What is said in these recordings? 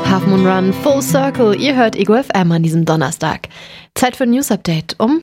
Half Moon Run, Full Circle. Ihr hört Ego FM an diesem Donnerstag. Zeit für ein News Update um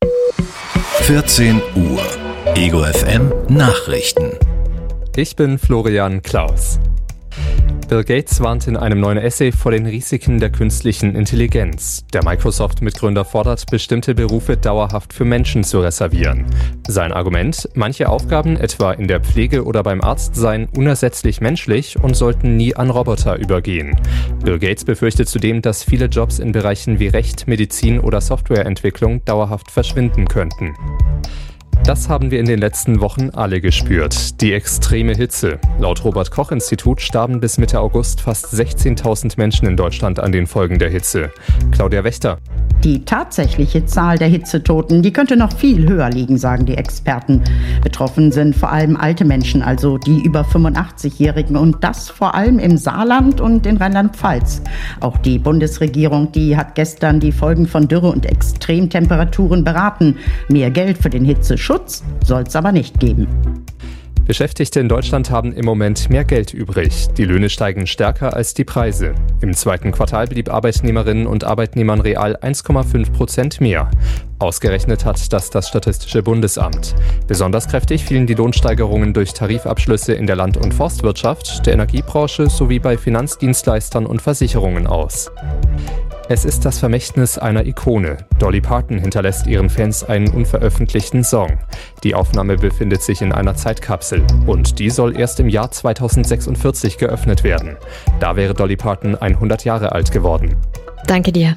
14 Uhr. Ego FM Nachrichten. Ich bin Florian Klaus. Bill Gates warnt in einem neuen Essay vor den Risiken der künstlichen Intelligenz. Der Microsoft-Mitgründer fordert, bestimmte Berufe dauerhaft für Menschen zu reservieren. Sein Argument: Manche Aufgaben, etwa in der Pflege oder beim Arzt, seien unersetzlich menschlich und sollten nie an Roboter übergehen. Bill Gates befürchtet zudem, dass viele Jobs in Bereichen wie Recht, Medizin oder Softwareentwicklung dauerhaft verschwinden könnten. Das haben wir in den letzten Wochen alle gespürt. Die extreme Hitze. Laut Robert-Koch-Institut starben bis Mitte August fast 16.000 Menschen in Deutschland an den Folgen der Hitze. Claudia Wächter. Die tatsächliche Zahl der Hitzetoten, die könnte noch viel höher liegen, sagen die Experten. Betroffen sind vor allem alte Menschen, also die über 85-Jährigen, und das vor allem im Saarland und in Rheinland-Pfalz. Auch die Bundesregierung, die hat gestern die Folgen von Dürre und Extremtemperaturen beraten. Mehr Geld für den Hitzeschutz soll es aber nicht geben. Beschäftigte in Deutschland haben im Moment mehr Geld übrig. Die Löhne steigen stärker als die Preise. Im zweiten Quartal blieb Arbeitnehmerinnen und Arbeitnehmern real 1,5% mehr. Ausgerechnet hat das Statistische Bundesamt. Besonders kräftig fielen die Lohnsteigerungen durch Tarifabschlüsse in der Land- und Forstwirtschaft, der Energiebranche sowie bei Finanzdienstleistern und Versicherungen aus. Es ist das Vermächtnis einer Ikone. Dolly Parton hinterlässt ihren Fans einen unveröffentlichten Song. Die Aufnahme befindet sich in einer Zeitkapsel und die soll erst im Jahr 2046 geöffnet werden. Da wäre Dolly Parton 100 Jahre alt geworden. Danke dir.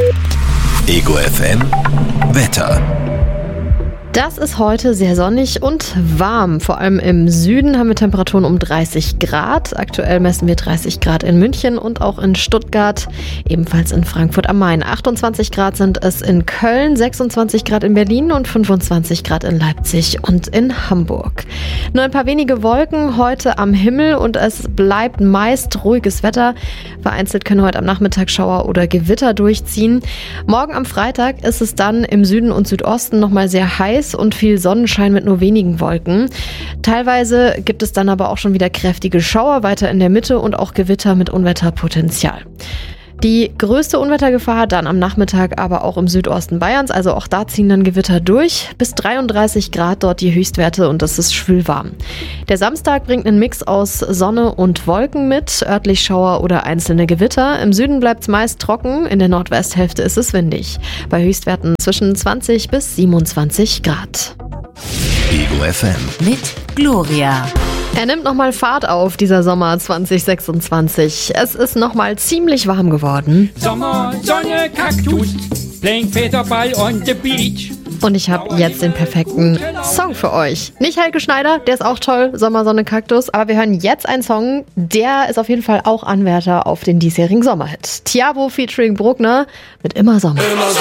Ego FM Wetter. Das ist heute sehr sonnig und warm. Vor allem im Süden haben wir Temperaturen um 30 Grad. Aktuell messen wir 30 Grad in München und auch in Stuttgart, ebenfalls in Frankfurt am Main. 28 Grad sind es in Köln, 26 Grad in Berlin und 25 Grad in Leipzig und in Hamburg. Nur ein paar wenige Wolken heute am Himmel und es bleibt meist ruhiges Wetter. Vereinzelt können heute am Nachmittag Schauer oder Gewitter durchziehen. Morgen am Freitag ist es dann im Süden und Südosten nochmal sehr heiß und viel Sonnenschein mit nur wenigen Wolken. Teilweise gibt es dann aber auch schon wieder kräftige Schauer weiter in der Mitte und auch Gewitter mit Unwetterpotenzial. Die größte Unwettergefahr dann am Nachmittag aber auch im Südosten Bayerns, also auch da ziehen dann Gewitter durch. Bis 33 Grad dort die Höchstwerte und es ist schwül warm. Der Samstag bringt einen Mix aus Sonne und Wolken mit, örtlich Schauer oder einzelne Gewitter. Im Süden bleibt es meist trocken, in der Nordwesthälfte ist es windig. Bei Höchstwerten zwischen 20 bis 27 Grad. Ego FM mit Gloria. Er nimmt nochmal Fahrt auf, dieser Sommer 2026. Es ist nochmal ziemlich warm geworden. Sommer, Sonne, Kaktus, playing Federball on the beach. Und ich habe jetzt den perfekten Song für euch. Nicht Helge Schneider, der ist auch toll, Sommer, Sonne, Kaktus. Aber wir hören jetzt einen Song, der ist auf jeden Fall auch Anwärter auf den diesjährigen Sommerhit. Tiabo featuring Bruckner mit Immer Sommer.